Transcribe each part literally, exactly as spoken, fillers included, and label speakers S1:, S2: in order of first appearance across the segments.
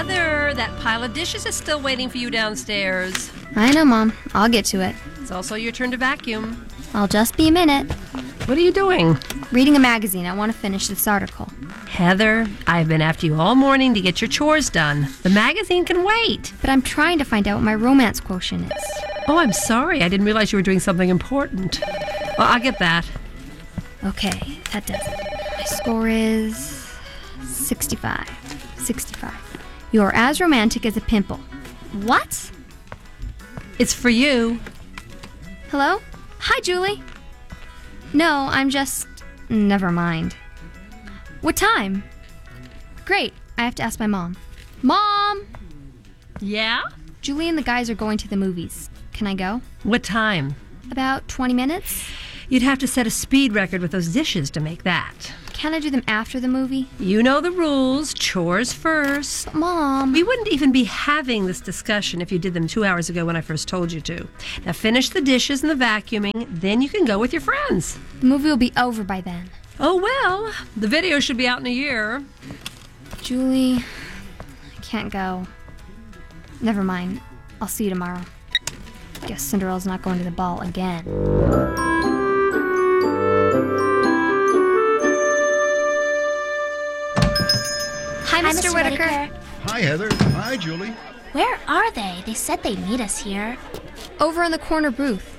S1: Heather, that pile of dishes is still waiting for you downstairs.
S2: I know, Mom. I'll get to it.
S1: It's also your turn to vacuum.
S2: I'll just be a minute.
S1: What are you doing?
S2: Reading a magazine. I want to finish this article.
S1: Heather, I've been after you all morning to get your chores done. The magazine can wait.
S2: But I'm trying to find out what my romance quotient is.
S1: Oh, I'm sorry. I didn't realize you were doing something important. Well, I'll get that.
S2: Okay, that does it. My score is sixty-five. sixty-five. You're as romantic as a pimple. What?
S1: It's for you.
S2: Hello? Hi, Julie. No, I'm just... Never mind. What time? Great. I have to ask my mom. Mom!
S1: Yeah?
S2: Julie and the guys are going to the movies. Can I go?
S1: What time?
S2: About twenty minutes.
S1: You'd have to set a speed record with those dishes to make that.
S2: Can I do them after the movie?
S1: You know the rules. Chores first.
S2: But Mom...
S1: We wouldn't even be having this discussion if you did them two hours ago when I first told you to. Now finish the dishes and the vacuuming, then you can go with your friends.
S2: The movie will be over by then.
S1: Oh, well, the video should be out in a year.
S2: Julie, I can't go. Never mind. I'll see you tomorrow. Guess Cinderella's not going to the ball again. Hi,
S3: Hi,
S2: Mister Whitaker.
S4: Hi, Heather. Hi, Julie.
S3: Where are they? They said they'd meet us here.
S2: Over in the corner booth.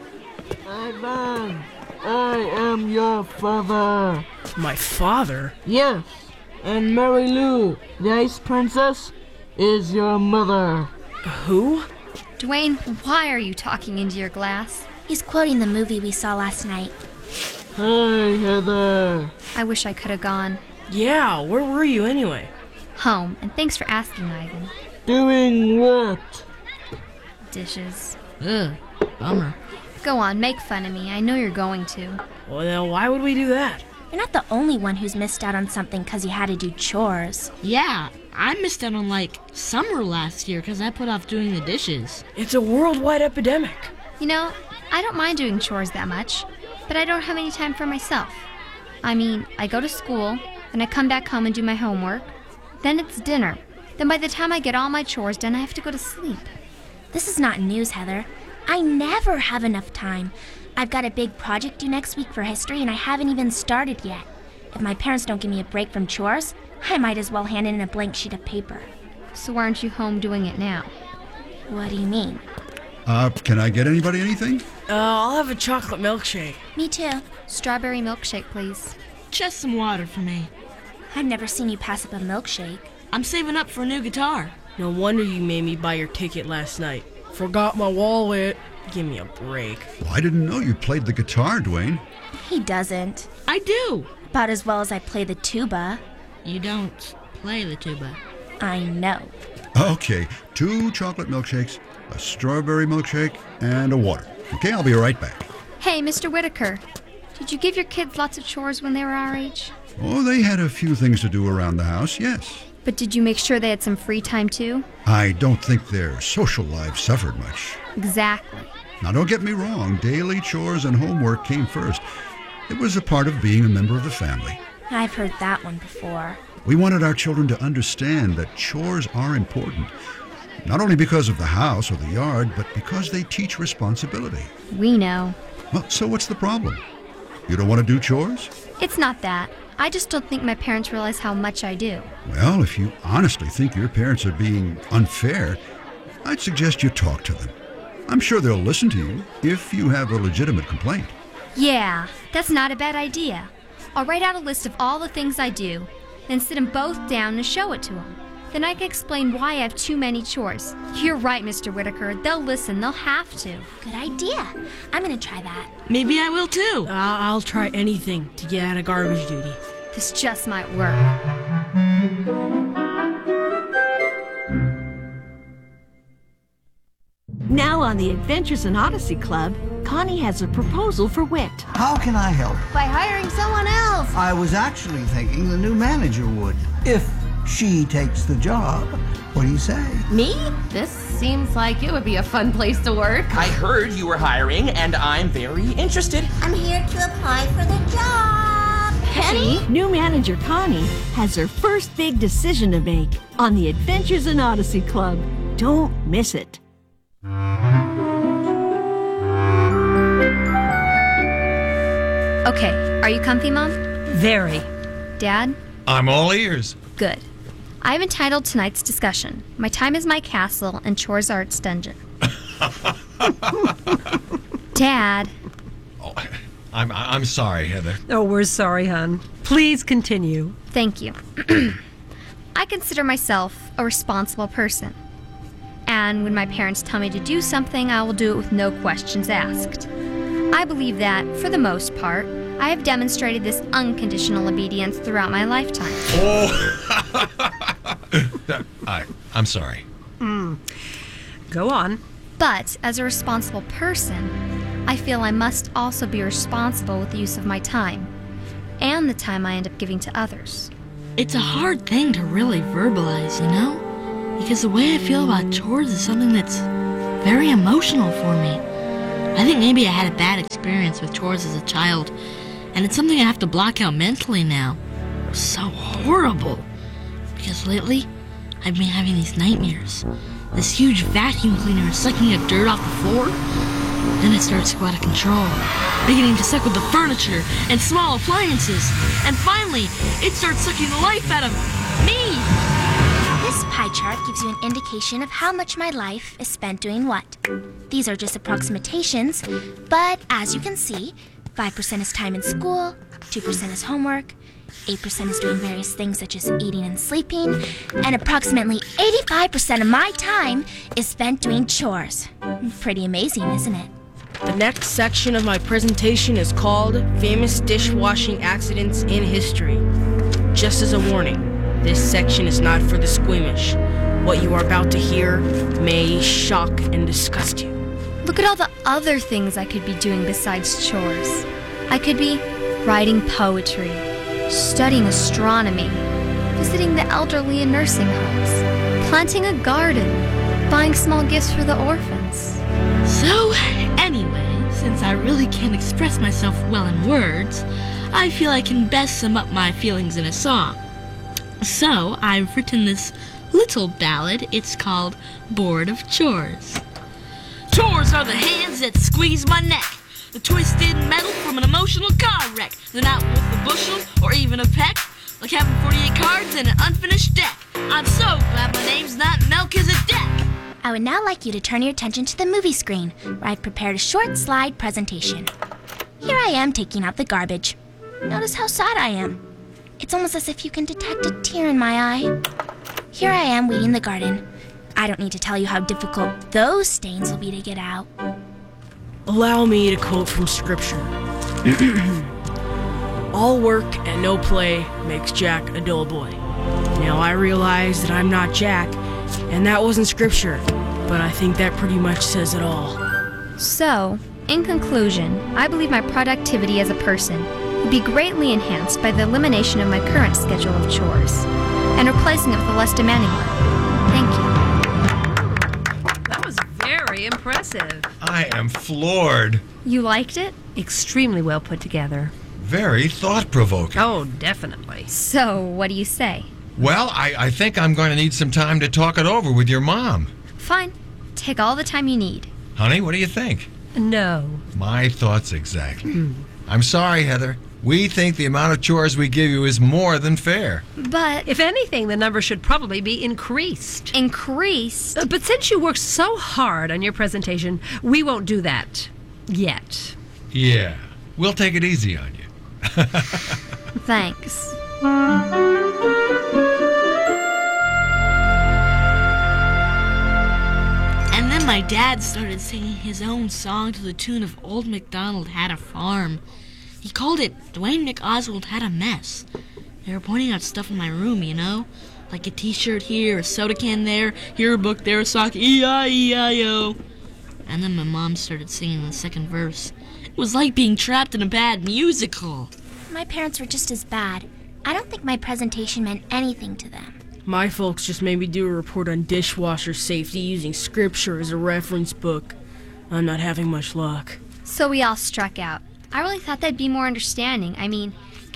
S5: Ivan, I am your father.
S6: My father?
S5: Yes, and Mary Lou, the Ice Princess, is your mother.
S6: Who?
S2: Dwayne, why are you talking into your glass?
S3: He's quoting the movie we saw last night.
S5: Hi, Heather.
S2: I wish I could have gone.
S6: Yeah, where were you anyway?
S2: Home, and thanks for asking, Ivan.
S5: Doing what?
S2: Dishes.
S5: Ugh, bummer.
S2: Go on, make fun of me. I know you're going to.
S6: Well, then why would we do that?
S3: You're not the only one who's missed out on something because you had to do chores.
S7: Yeah, I missed out on, like, summer last year because I put off doing the dishes.
S6: It's a worldwide epidemic.
S2: You know, I don't mind doing chores that much, but I don't have any time for myself. I mean, I go to school, then I come back home and do my homework. Then it's dinner. Then by the time I get all my chores done, I have to go to sleep.
S3: This is not news, Heather. I never have enough time. I've got a big project due next week for history, and I haven't even started yet. If my parents don't give me a break from chores, I might as well hand in a blank sheet of paper.
S2: So why aren't you home doing it now?
S3: What do you mean?
S4: Uh, can I get anybody anything?
S6: Uh, I'll have a chocolate milkshake.
S3: Me too.
S2: Strawberry milkshake, please.
S7: Just some water for me.
S3: I've never seen you pass up a milkshake.
S7: I'm saving up for a new guitar.
S6: No wonder you made me buy your ticket last night. Forgot my wallet. Give me a break.
S4: Well, I didn't know you played the guitar, Dwayne.
S3: He doesn't.
S7: I do.
S3: About as well as I play the tuba.
S7: You don't play the tuba.
S3: I know.
S4: Okay, two chocolate milkshakes, a strawberry milkshake, and a water. Okay, I'll be right back.
S2: Hey, Mister Whitaker, did you give your kids lots of chores when they were our age?
S4: Oh, they had a few things to do around the house, yes.
S2: But did you make sure they had some free time too?
S4: I don't think their social lives suffered much.
S2: Exactly.
S4: Now, don't get me wrong, daily chores and homework came first. It was a part of being a member of the family.
S3: I've heard that one before.
S4: We wanted our children to understand that chores are important, not only because of the house or the yard, but because they teach responsibility.
S2: We know.
S4: Well, so what's the problem? You don't want to do chores?
S2: It's not that. I just don't think my parents realize how much I do.
S4: Well, if you honestly think your parents are being unfair, I'd suggest you talk to them. I'm sure they'll listen to you if you have a legitimate complaint.
S2: Yeah, that's not a bad idea. I'll write out a list of all the things I do, then sit them both down and show it to them. Then I can explain why I have too many chores. You're right, Mister Whitaker. They'll listen. They'll have to.
S3: Good idea. I'm gonna try that.
S7: Maybe I will too.
S6: Uh, I'll try anything to get out of garbage duty.
S2: This just might work.
S8: Now on the Adventures in Odyssey Club, Connie has a proposal for Wit.
S9: How can I help?
S10: By hiring someone else.
S9: I was actually thinking the new manager would, if she takes the job. What do you say?
S10: Me? This seems like it would be a fun place to work.
S11: I heard you were hiring, and I'm very interested.
S12: I'm here to apply for the job.
S8: Penny? New manager Connie has her first big decision to make on the Adventures in Odyssey Club. Don't miss it.
S2: Okay, are you comfy, Mom?
S1: Very.
S2: Dad?
S11: I'm all ears.
S2: Good. I have entitled tonight's discussion, My Time is My Castle and Chores Are Its Dungeon. Dad.
S11: Oh, I'm, I'm sorry, Heather.
S1: Oh, we're sorry, hon. Please continue.
S2: Thank you. I consider myself a responsible person. And when my parents tell me to do something, I will do it with no questions asked. I believe that, for the most part, I have demonstrated this unconditional obedience throughout my lifetime.
S11: Oh! I, I'm sorry.
S1: Mm. Go on.
S2: But, as a responsible person, I feel I must also be responsible with the use of my time, and the time I end up giving to others.
S7: It's a hard thing to really verbalize, you know? Because the way I feel about chores is something that's very emotional for me. I think maybe I had a bad experience with chores as a child, and it's something I have to block out mentally now. It was so horrible. Because lately, I've been having these nightmares. This huge vacuum cleaner is sucking up dirt off the floor. Then it starts to go out of control, beginning to suck up the furniture and small appliances. And finally, it starts sucking the life out of me.
S3: This pie chart gives you an indication of how much my life is spent doing what. These are just approximations, but as you can see, five percent is time in school, two percent is homework, eight percent is doing various things such as eating and sleeping, and approximately eighty-five percent of my time is spent doing chores. Pretty amazing, isn't it?
S6: The next section of my presentation is called Famous Dishwashing Accidents in History. Just as a warning, this section is not for the squeamish. What you are about to hear may shock and disgust you.
S2: Look at all the other things I could be doing besides chores. I could be writing poetry, studying astronomy, visiting the elderly in nursing homes, planting a garden, buying small gifts for the orphans.
S7: So, anyway, since I really can't express myself well in words, I feel I can best sum up my feelings in a song. So, I've written this little ballad. It's called Bored of Chores. Chores are the hands that squeeze my neck, the twisted metal from an emotional car wreck. They're not worth a bushel or even a peck, like having forty-eight cards and an unfinished deck. I'm so glad my name's not Melchizedek.
S3: I would now like you to turn your attention to the movie screen, where I've prepared a short slide presentation. Here I am taking out the garbage. Notice how sad I am. It's almost as if you can detect a tear in my eye. Here I am weeding the garden. I don't need to tell you how difficult those stains will be to get out.
S6: Allow me to quote from scripture. All work and no play makes Jack a dull boy. Now I realize that I'm not Jack, and that wasn't scripture, but I think that pretty much says it all.
S2: So, in conclusion, I believe my productivity as a person would be greatly enhanced by the elimination of my current schedule of chores and replacing it with a less demanding one. Thank you.
S1: That was very impressive.
S11: I am floored.
S2: You liked it?
S1: Extremely well put together.
S11: Very thought-provoking.
S1: Oh, definitely.
S2: So, what do you say?
S11: Well, I, I think I'm going to need some time to talk it over with your mom.
S2: Fine. Take all the time you need.
S11: Honey, what do you think?
S1: No.
S11: My thoughts exactly. I'm sorry, Heather. We think the amount of chores we give you is more than fair.
S2: But
S1: if anything, the number should probably be increased.
S2: Increased?
S1: Uh, but since you worked so hard on your presentation, we won't do that yet.
S11: Yeah. We'll take it easy on you.
S2: Thanks.
S7: And then my dad started singing his own song to the tune of Old MacDonald Had a Farm. He called it Dwayne McOswald Had a Mess. They were pointing out stuff in my room, you know? Like a t-shirt here, a soda can there, here a book, there a sock, E I E I O. And then my mom started singing the second verse. It was like being trapped in a bad musical.
S3: My parents were just as bad. I don't think my presentation meant anything to them.
S6: My folks just made me do a report on dishwasher safety using scripture as a reference book. I'm not having much luck.
S2: So we all struck out. I really thought they'd be more understanding. I mean,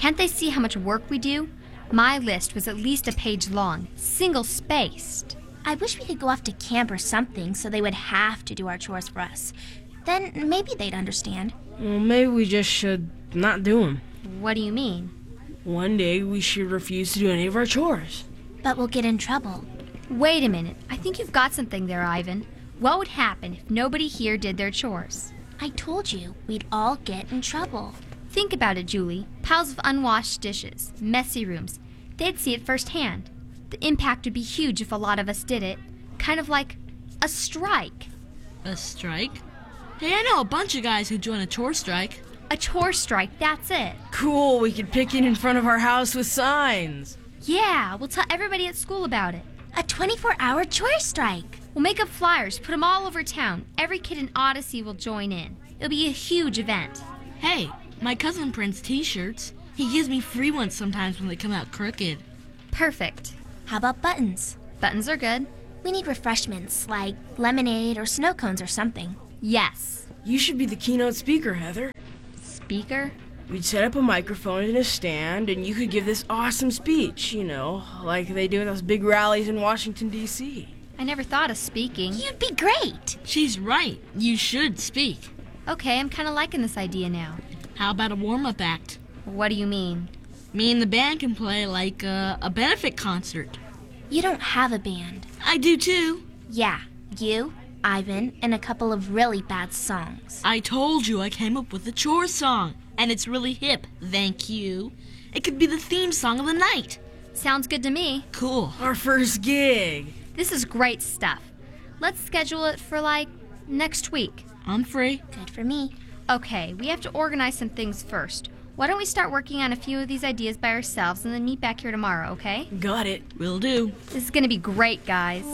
S2: Can't they see how much work we do? My list was at least a page long, single-spaced.
S3: I wish we could go off to camp or something so they would have to do our chores for us. Then maybe they'd understand.
S6: Well, maybe we just should not do them.
S2: What do you mean?
S6: One day we should refuse to do any of our chores.
S3: But we'll get in trouble.
S2: Wait a minute. I think you've got something there, Ivan. What would happen if nobody here did their chores?
S3: I told you, we'd all get in trouble.
S2: Think about it, Julie. Piles of unwashed dishes, messy rooms. They'd see it firsthand. The impact would be huge if a lot of us did it. Kind of like a strike.
S7: A strike? Hey, I know a bunch of guys who join a chore strike.
S2: A chore strike, that's it.
S6: Cool, we could picket in front of our house with signs.
S2: Yeah, we'll tell everybody at school about it.
S3: A twenty-four hour chore strike.
S2: We'll make up flyers, put them all over town. Every kid in Odyssey will join in. It'll be a huge event.
S7: Hey, my cousin prints t-shirts. He gives me free ones sometimes when they come out crooked.
S2: Perfect.
S3: How about buttons?
S2: Buttons are good.
S3: We need refreshments, like lemonade or snow cones or something.
S2: Yes.
S6: You should be the keynote speaker, Heather.
S2: Speaker?
S6: We'd set up a microphone and a stand, and you could give this awesome speech, you know, like they do in those big rallies in Washington, D C
S2: I never thought of speaking.
S3: You'd be great.
S7: She's right. You should speak.
S2: Okay, I'm kind of liking this idea now.
S7: How about a warm-up act?
S2: What do you mean?
S7: Me and the band can play like uh, a benefit concert.
S3: You don't have a band.
S7: I do too.
S3: Yeah, you, Ivan, and a couple of really bad songs.
S7: I told you I came up with a chore song, and it's really hip, thank you. It could be the theme song of the night.
S2: Sounds good to me.
S7: Cool.
S6: Our first gig.
S2: This is great stuff. Let's schedule it for, like, next week.
S7: I'm free.
S3: Good for me.
S2: Okay, we have to organize some things first. Why don't we start working on a few of these ideas by ourselves and then meet back here tomorrow, okay?
S6: Got it.
S7: Will do.
S2: This is gonna be great, guys.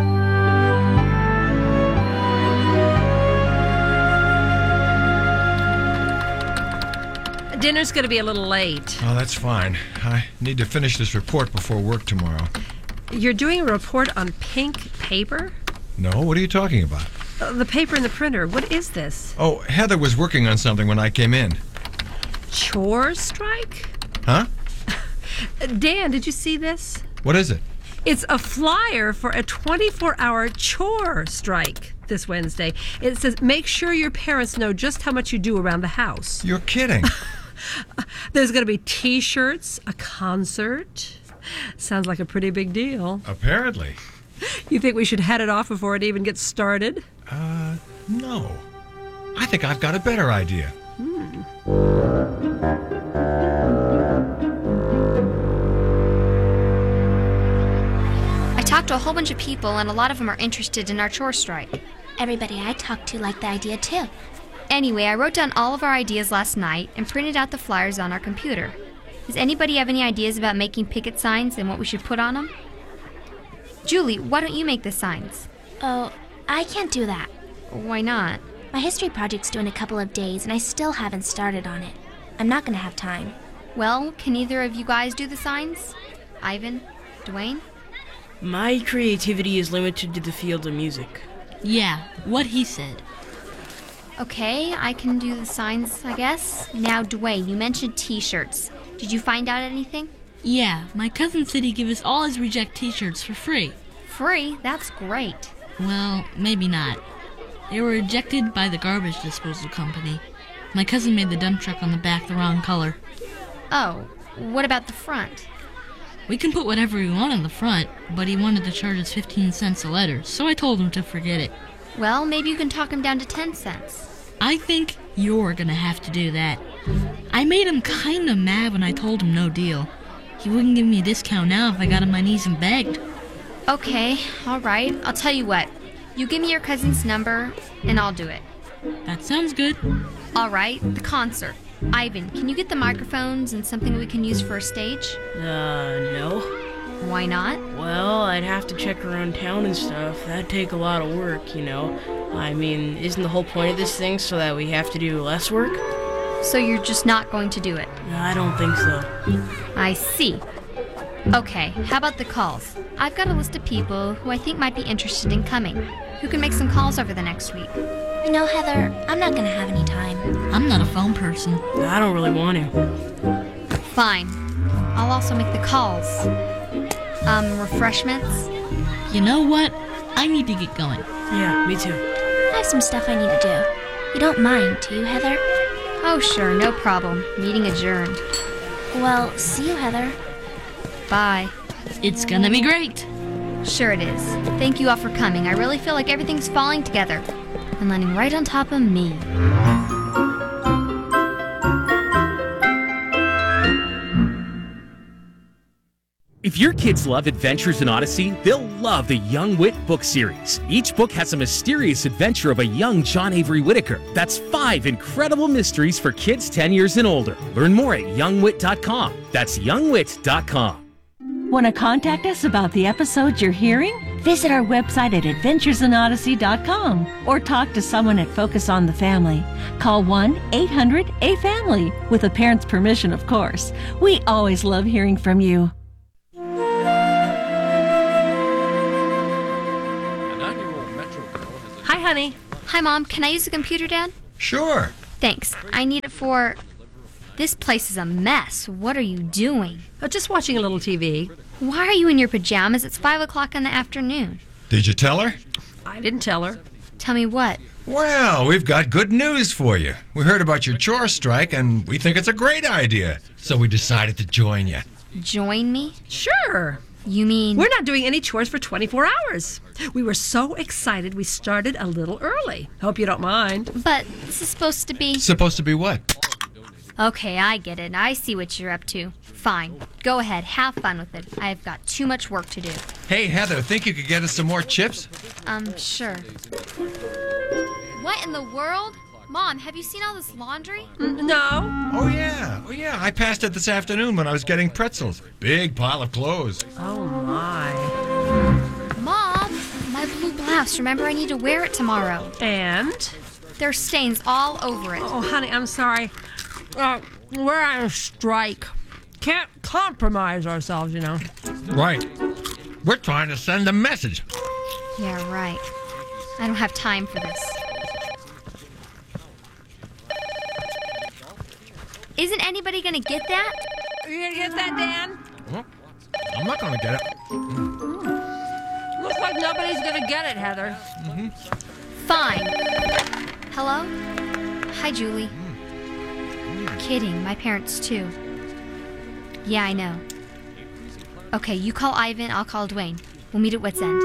S1: Dinner's gonna be a little late.
S11: Oh, that's fine. I need to finish this report before work tomorrow.
S1: You're doing a report on pink paper?
S11: No, what are you talking about?
S1: Uh, the paper in the printer. What is this?
S11: Oh, Heather was working on something when I came in.
S1: Chore strike?
S11: Huh?
S1: Dan, did you see this?
S11: What is it?
S1: It's a flyer for a twenty-four hour chore strike this Wednesday. It says, make sure your parents know just how much you do around the house.
S11: You're kidding.
S1: There's going to be t-shirts, a concert. Sounds like a pretty big deal.
S11: Apparently.
S1: You think we should head it off before it even gets started?
S11: Uh, no. I think I've got a better idea.
S1: Hmm.
S2: I talked to a whole bunch of people, and a lot of them are interested in our chore strike.
S3: Everybody I talked to liked the idea too.
S2: Anyway, I wrote down all of our ideas last night and printed out the flyers on our computer. Does anybody have any ideas about making picket signs and what we should put on them? Julie, why don't you make the signs?
S3: Oh, I can't do that.
S2: Why not?
S3: My history project's due in a couple of days, and I still haven't started on it. I'm not going to have time.
S2: Well, can either of you guys do the signs? Ivan? Dwayne?
S6: My creativity is limited to the field of music.
S7: Yeah, what he said.
S2: Okay, I can do the signs, I guess. Now, Dwayne, you mentioned t-shirts. Did you find out anything?
S7: Yeah, my cousin said he'd give us all his reject t-shirts for free.
S2: Free? That's great.
S7: Well, maybe not. They were rejected by the garbage disposal company. My cousin made the dump truck on the back the wrong color.
S2: Oh, what about the front?
S7: We can put whatever we want on the front, but he wanted to charge us fifteen cents a letter, so I told him to forget it.
S2: Well, maybe you can talk him down to ten cents.
S7: I think you're gonna have to do that. I made him kinda mad when I told him no deal. He wouldn't give me a discount now if I got on my knees and begged.
S2: Okay, all right. I'll tell you what. You give me your cousin's number, and I'll do it.
S7: That sounds good.
S2: All right, the concert. Ivan, can you get the microphones and something we can use for a stage?
S6: Uh, no.
S2: Why not?
S6: Well, I'd have to check around town and stuff. That'd take a lot of work, you know. I mean, isn't the whole point of this thing so that we have to do less work?
S2: So you're just not going to do it?
S6: I don't think so.
S2: I see. Okay, how about the calls? I've got a list of people who I think might be interested in coming. Who can make some calls over the next week?
S3: You know, Heather, I'm not going to have any time.
S7: I'm not a phone person.
S6: I don't really want to.
S2: Fine. I'll also make the calls. Um, refreshments?
S7: You know what? I need to get going.
S6: Yeah, me too.
S3: I have some stuff I need to do. You don't mind, do you, Heather?
S2: Oh, sure, no problem. Meeting adjourned.
S3: Well, see you, Heather.
S2: Bye.
S7: It's gonna be great.
S2: Sure it is. Thank you all for coming. I really feel like everything's falling together and landing right on top of me.
S12: If your kids love Adventures in Odyssey, they'll love the Young Wit book series. Each book has a mysterious adventure of a young John Avery Whitaker. That's five incredible mysteries for kids ten years and older. Learn more at young wit dot com. That's young wit dot com.
S8: Want to contact us about the episodes you're hearing? Visit our website at adventures in odyssey dot com or talk to someone at Focus on the Family. Call one eight hundred A family, with a parent's permission, of course. We always love hearing from you.
S1: Hi, honey.
S2: Hi, Mom. Can I use the computer, Dad?
S11: Sure.
S2: Thanks. I need it for... This place is a mess. What are you doing?
S1: Oh, just watching a little T V.
S2: Why are you in your pajamas? It's five o'clock in the afternoon.
S11: Did you tell her?
S1: I didn't tell her.
S2: Tell me what?
S11: Well, we've got good news for you. We heard about your chore strike, and we think it's a great idea. So we decided to join you.
S2: Join me?
S1: Sure.
S2: You mean...
S1: We're not doing any chores for twenty-four hours. We were so excited we started a little early. Hope you don't mind.
S2: But this is supposed to be...
S11: Supposed to be what?
S2: Okay, I get it. I see what you're up to. Fine. Go ahead. Have fun with it. I've got too much work to do.
S11: Hey, Heather, think you could get us some more chips?
S2: Um, sure. What in the world? Mom, have you seen all this laundry?
S1: Mm, no.
S11: Oh, yeah. Oh, yeah. I passed it this afternoon when I was getting pretzels. Big pile of clothes.
S1: Oh, my.
S2: Mom, my blue blouse. Remember, I need to wear it tomorrow.
S1: And?
S2: There's stains all over it.
S1: Oh, honey, I'm sorry. Uh, we're on a strike. Can't compromise ourselves, you know.
S11: Right. We're trying to send a message.
S2: Yeah, right. I don't have time for this. Isn't anybody gonna get that?
S1: Are you gonna get that, Dan?
S11: Well, I'm not gonna get it.
S1: Mm. Looks like nobody's gonna get it, Heather.
S11: Mm-hmm.
S2: Fine. Hello? Hi, Julie. Kidding, my parents too. Yeah, I know. Okay, you call Ivan, I'll call Dwayne. We'll meet at Wits End.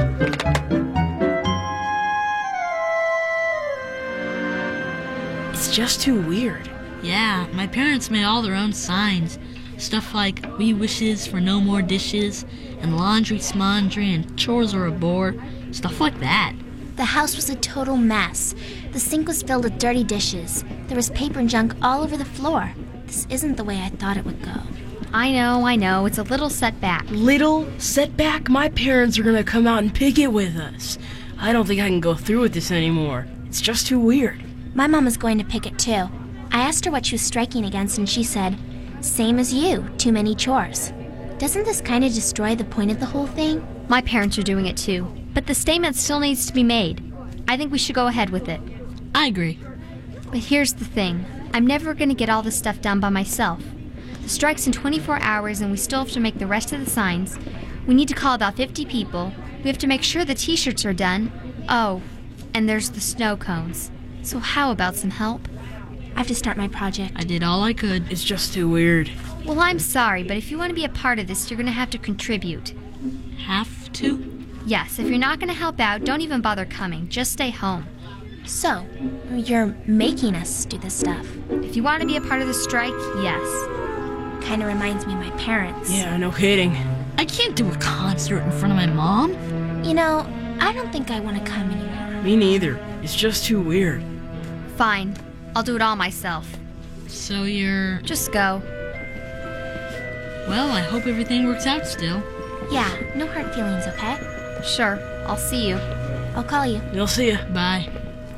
S6: It's just too weird.
S7: Yeah, my parents made all their own signs. Stuff like we wishes for no more dishes, and laundry smondry, and chores are a bore. Stuff like that.
S3: The house was a total mess. The sink was filled with dirty dishes. There was paper and junk all over the floor. This isn't the way I thought it would go.
S2: I know, I know. It's a little setback.
S6: Little setback? My parents are gonna come out and pick it with us. I don't think I can go through with this anymore. It's just too weird.
S3: My mom is going to pick it too. I asked her what she was striking against, and she said, same as you, too many chores. Doesn't this kind of destroy the point of the whole thing?
S2: My parents are doing it too. But the statement still needs to be made. I think we should go ahead with it.
S7: I agree.
S2: But here's the thing. I'm never going to get all this stuff done by myself. The strike's in twenty-four hours and we still have to make the rest of the signs. We need to call about fifty people. We have to make sure the t-shirts are done. Oh, and there's the snow cones. So how about some help?
S3: I have to start my project.
S7: I did all I could.
S6: It's just too weird.
S2: Well, I'm sorry, but if you want to be a part of this, you're going to have to contribute.
S7: Have to?
S2: Yes, if you're not going to help out, don't even bother coming. Just stay home.
S3: So, you're making us do this stuff?
S2: If you want to be a part of the strike, yes.
S3: Kind of reminds me of my parents.
S6: Yeah, no kidding.
S7: I can't do a concert in front of my mom.
S3: You know, I don't think I want to come anymore.
S6: Me neither. It's just too weird.
S2: Fine. I'll do it all myself.
S7: So you're...
S2: Just go.
S7: Well, I hope everything works out still.
S3: Yeah, no hard feelings, okay?
S2: Sure. I'll see you.
S3: I'll call you.
S6: You'll see you.
S7: Bye.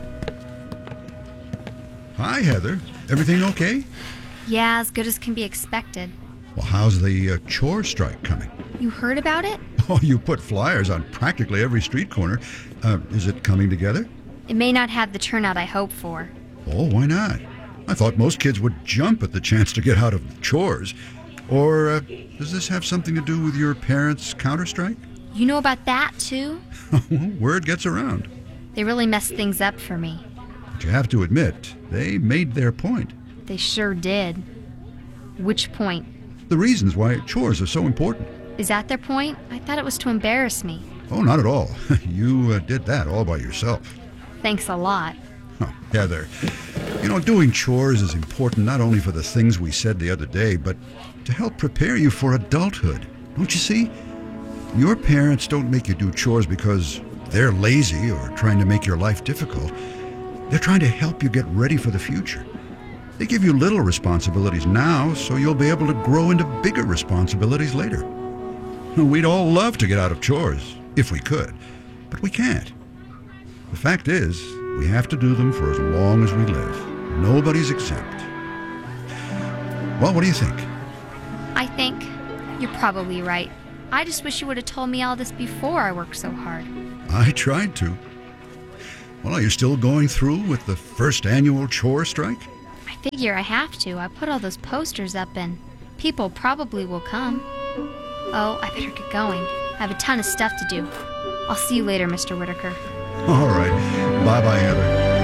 S4: Hi, Heather. Everything okay?
S2: Yeah, as good as can be expected.
S4: Well, how's the uh, chore strike coming?
S2: You heard about it?
S4: Oh, you put flyers on practically every street corner. Uh, is it coming together?
S2: It may not have the turnout I hope for.
S4: Oh, why not? I thought most kids would jump at the chance to get out of chores. Or uh, does this have something to do with your parents' counter-strike?
S2: You know about that, too?
S4: Word gets around.
S2: They really messed things up for me.
S4: But you have to admit, they made their point.
S2: They sure did. Which point?
S4: The reasons why chores are so important.
S2: Is that their point? I thought it was to embarrass me.
S4: Oh, not at all. You uh, did that all by yourself.
S2: Thanks a lot.
S4: Oh, Heather, you know, doing chores is important not only for the things we said the other day, but to help prepare you for adulthood. Don't you see? Your parents don't make you do chores because they're lazy or trying to make your life difficult. They're trying to help you get ready for the future. They give you little responsibilities now so you'll be able to grow into bigger responsibilities later. We'd all love to get out of chores, if we could, but we can't. The fact is, we have to do them for as long as we live. Nobody's exempt. Well, what do you think?
S2: I think you're probably right. I just wish you would have told me all this before I worked so hard.
S4: I tried to. Well, are you still going through with the first annual chore strike?
S2: I figure I have to. I put all those posters up and people probably will come. Oh, I better get going. I have a ton of stuff to do. I'll see you later, Mister Whitaker.
S4: All right. Bye-bye, Heather.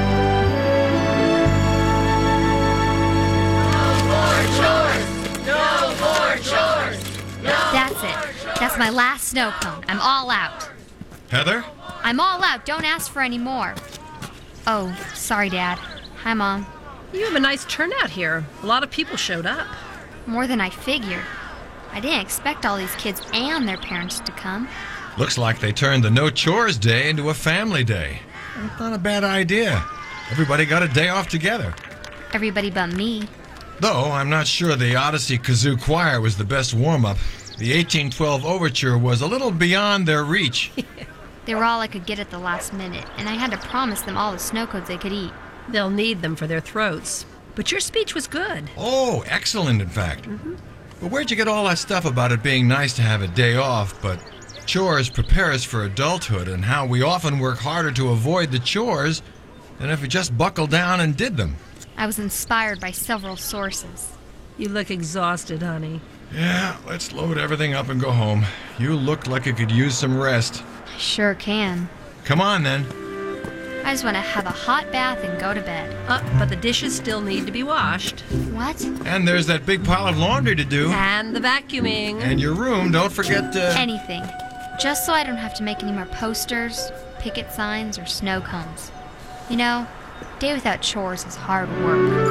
S10: No more chores! No
S2: That's it. That's my last snow cone. I'm all out.
S11: Heather?
S2: I'm all out. Don't ask for any more. Oh, sorry, Dad. Hi, Mom.
S1: You have a nice turnout here. A lot of people showed up.
S2: More than I figured. I didn't expect all these kids and their parents to come.
S11: Looks like they turned the no chores day into a family day. That's not a bad idea. Everybody got a day off together.
S2: Everybody but me.
S11: Though I'm not sure the Odyssey Kazoo Choir was the best warm-up. The eighteen twelve Overture was a little beyond their reach.
S2: They were all I could get at the last minute, and I had to promise them all the snow cones they could eat.
S1: They'll need them for their throats. But your speech was good.
S11: Oh, excellent, in fact.
S1: Mm-hmm.
S11: But where'd you get all that stuff about it being nice to have a day off, but chores prepare us for adulthood and how we often work harder to avoid the chores than if we just buckled down and did them?
S2: I was inspired by several sources.
S1: You look exhausted, honey.
S11: Yeah, let's load everything up and go home. You look like you could use some rest.
S2: I sure can.
S11: Come on, then.
S2: I just want to have a hot bath and go to bed.
S1: Uh, but the dishes still need to be washed.
S2: What?
S11: And there's that big pile of laundry to do.
S1: And the vacuuming.
S11: And your room, don't forget to...
S2: Anything. Just so I don't have to make any more posters, picket signs, or snow cones. You know, a day without chores is hard work.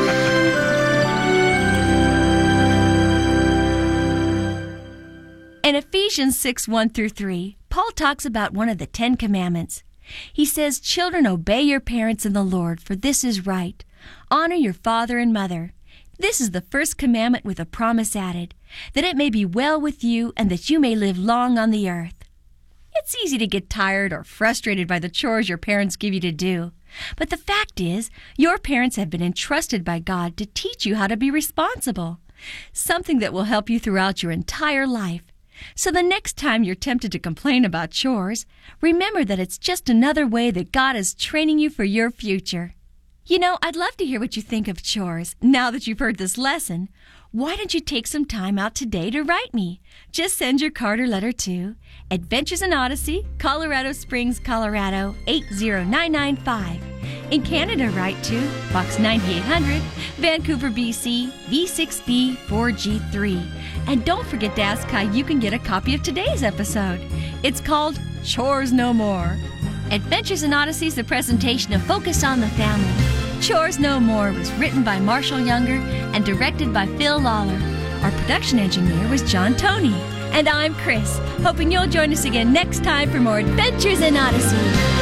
S8: In Ephesians six, one through three, Paul talks about one of the Ten Commandments. He says, "Children, obey your parents in the Lord, for this is right. Honor your father and mother. This is the first commandment with a promise added, that it may be well with you and that you may live long on the earth." It's easy to get tired or frustrated by the chores your parents give you to do. But the fact is, your parents have been entrusted by God to teach you how to be responsible, something that will help you throughout your entire life. So the next time you're tempted to complain about chores, remember that it's just another way that God is training you for your future. You know, I'd love to hear what you think of chores now that you've heard this lesson. Why don't you take some time out today to write me? Just send your card or letter to Adventures in Odyssey, Colorado Springs, Colorado eight zero nine nine five. In Canada, write to Box ninety-eight hundred, Vancouver, B C, V six B four G three. And don't forget to ask how you can get a copy of today's episode. It's called Chores No More. Adventures in Odyssey is a presentation of Focus on the Family. Chores No More was written by Marshall Younger and directed by Phil Lawler. Our production engineer was John Toney. And I'm Chris, hoping you'll join us again next time for more Adventures in Odyssey.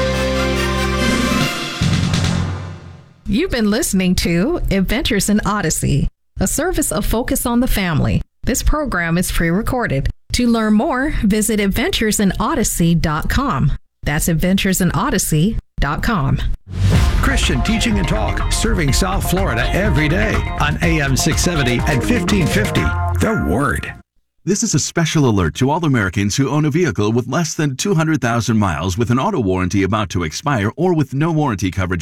S13: You've been listening to Adventures in Odyssey, a service of Focus on the Family. This program is pre-recorded. To learn more, visit adventures in odyssey dot com. That's adventures in odyssey dot com.
S14: Christian teaching and talk, serving South Florida every day on A M six seventy and fifteen fifty. The Word.
S15: This is a special alert to all Americans who own a vehicle with less than two hundred thousand miles with an auto warranty about to expire or with no warranty coverage at all.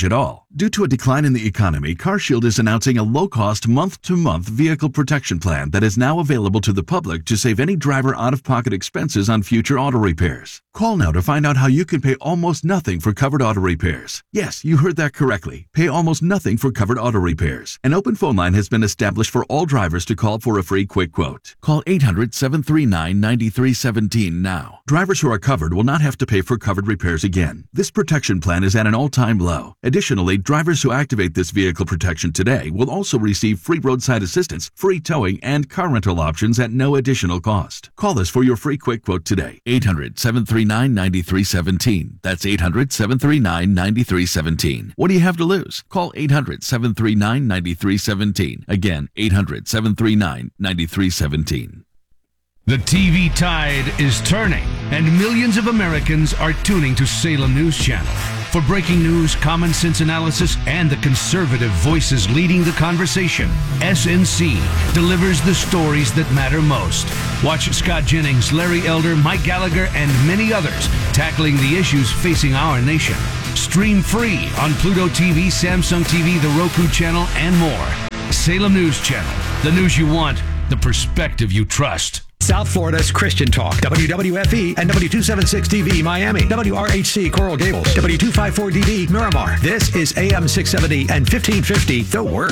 S15: Due to a decline in the economy, CarShield is announcing a low-cost month-to-month vehicle protection plan that is now available to the public to save any driver out-of-pocket expenses on future auto repairs. Call now to find out how you can pay almost nothing for covered auto repairs. Yes, you heard that correctly. Pay almost nothing for covered auto repairs. An open phone line has been established for all drivers to call for a free quick quote. Call eight hundred, seven three nine, nine three one seven now. Drivers who are covered will not have to pay for covered repairs again. This protection plan is at an all-time low. Additionally, drivers who activate this vehicle protection today will also receive free roadside assistance, free towing, and car rental options at no additional cost. Call us for your free quick quote today. eight hundred, seven three nine, nine three one seven. That's eight hundred, seven three nine, nine three one seven. What do you have to lose? Call eight hundred, seven three nine, nine three one seven. Again, eight hundred, seven three nine, nine three one seven.
S16: The T V tide is turning, and millions of Americans are tuning to Salem News Channel. For breaking news, common sense analysis, and the conservative voices leading the conversation, S N C delivers the stories that matter most. Watch Scott Jennings, Larry Elder, Mike Gallagher, and many others tackling the issues facing our nation. Stream free on Pluto T V, Samsung T V, the Roku channel, and more. Salem News Channel, the news you want, the perspective you trust.
S14: South Florida's Christian Talk, W W F E and W two seventy-six D V Miami, W R H C Coral Gables, W two fifty-four D V Miramar. This is A M six seventy and fifteen fifty, The Word.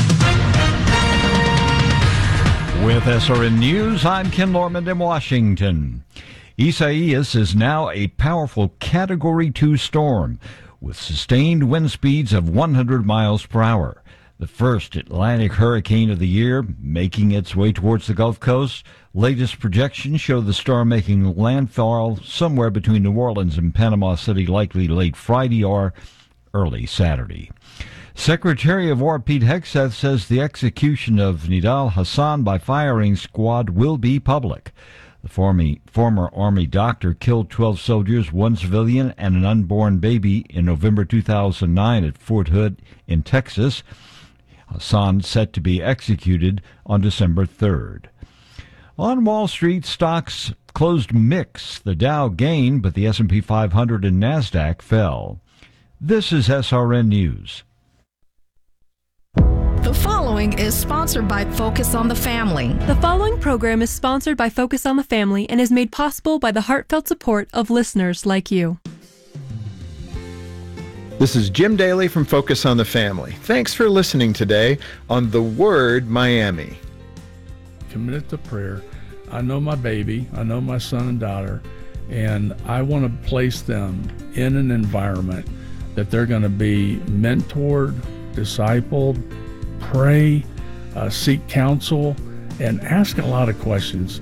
S17: With S R N News, I'm Ken Lorman in Washington. Isaias is now a powerful Category two storm with sustained wind speeds of one hundred miles per hour. The first Atlantic hurricane of the year, making its way towards the Gulf Coast. Latest projections show the storm making landfall somewhere between New Orleans and Panama City, likely late Friday or early Saturday. Secretary of War Pete Hegseth says the execution of Nidal Hassan by firing squad will be public. The former, former Army doctor killed twelve soldiers, one civilian, and an unborn baby in November two thousand nine at Fort Hood in Texas. Hassan set to be executed on December third. On Wall Street, stocks closed mixed. The Dow gained, but the S and P five hundred and NASDAQ fell. This is S R N News.
S13: The following is sponsored by Focus on the Family.
S18: The following program is sponsored by Focus on the Family and is made possible by the heartfelt support of listeners like you.
S19: This is Jim Daly from Focus on the Family. Thanks for listening today on The Word Miami.
S20: Committed to prayer. I know my baby, I know my son and daughter, and I want to place them in an environment that they're going to be mentored, discipled, pray, uh, seek counsel, and ask a lot of questions.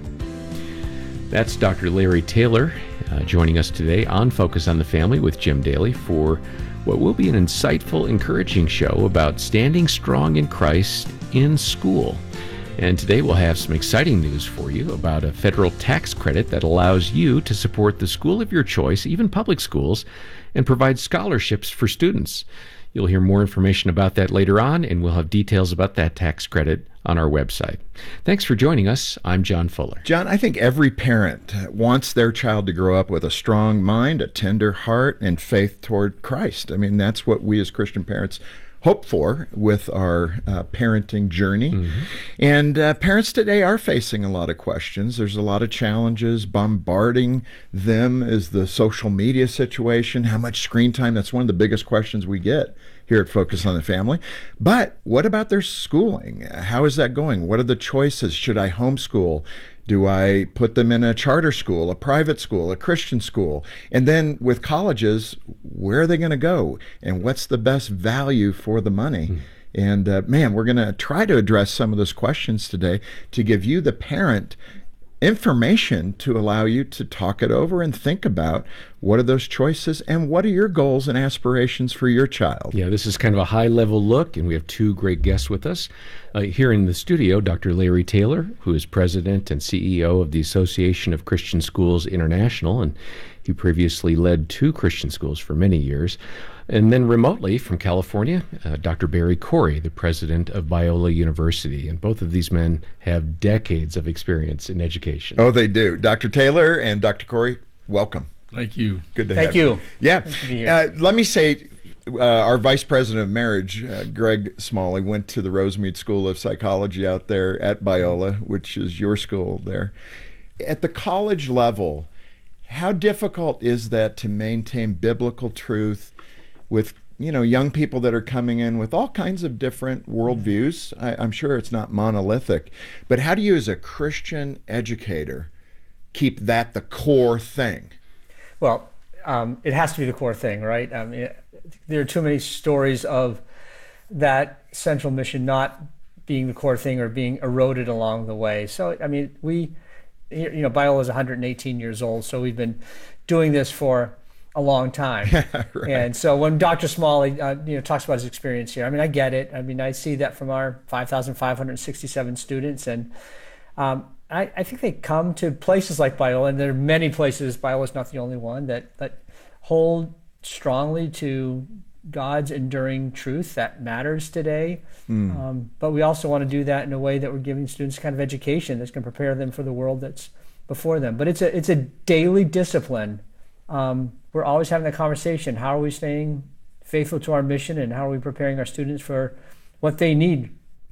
S21: That's Doctor Larry Taylor uh, joining us today on Focus on the Family with Jim Daly for what will be an insightful, encouraging show about standing strong in Christ in school. And today we'll have some exciting news for you about a federal tax credit that allows you to support the school of your choice, even public schools, and provide scholarships for students. You'll hear more information about that later on, and we'll have details about that tax credit on our website. Thanks for joining us. I'm John Fuller.
S19: John, I think every parent wants their child to grow up with a strong mind, a tender heart, and faith toward Christ. I mean, that's what we as Christian parents hope for with our uh, parenting journey. Mm-hmm. And uh, parents today are facing a lot of questions. There's a lot of challenges bombarding them. Is the social media situation, how much screen time? That's one of the biggest questions we get here at Focus on the Family. But what about their schooling? How is that going? What are the choices? Should I homeschool? Do I put them in a charter school, a private school, a Christian school? And then with colleges, where are they going to go? And what's the best value for the money? Mm. And uh, man, we're going to try to address some of those questions today to give you, the parent, information to allow you to talk it over and think about what are those choices and what are your goals and aspirations for your child.
S21: Yeah, this is kind of a high-level look, and we have two great guests with us. Uh, here in the studio, Doctor Larry Taylor, who is president and C E O of the Association of Christian Schools International, and he previously led two Christian schools for many years. And then remotely from California, uh, Doctor Barry Corey, the president of Biola University. And both of these men have decades of experience in education.
S19: Oh, they do. Doctor Taylor and Doctor Corey, welcome.
S20: Thank you.
S19: Good to
S22: Thank
S19: have
S22: you.
S19: you. Yeah.
S22: Nice to be here.
S19: Uh, let me say, Uh, our vice president of marriage, uh, Greg Smalley, went to the Rosemead School of Psychology out there at Biola, which is your school there. At the college level, how difficult is that to maintain biblical truth with, you know, young people that are coming in with all kinds of different worldviews? I, I'm sure it's not monolithic, but how do you, as a Christian educator, keep that the core thing?
S5: Well, um, it has to be the core thing, right? I mean, there are too many stories of that central mission not being the core thing or being eroded along the way. So, I mean, we, you know, Biola is one hundred eighteen years old, so we've been doing this for a long time. Right. And so when Doctor Smalley, uh, you know, talks about his experience here, I mean, I get it. I mean, I see that from our five thousand five hundred sixty-seven students, and um, I, I think they come to places like Biola, and there are many places, Biola is not the only one, that, that hold strongly to God's enduring truth that matters today. Mm. Um, but we also want to do that in a way that we're giving students kind of education that's going to prepare them for the world that's before them. But it's a it's a daily discipline. Um, we're always having that conversation. How are we staying faithful to our mission, and how are we preparing our students for what they need